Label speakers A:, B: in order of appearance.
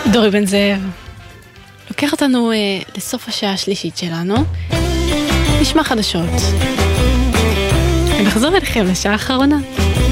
A: דורי בן זאב לוקח אותנו לסוף השעה השלישית שלנו. נשמע חדשות ונחזור אליכם לשעה האחרונה.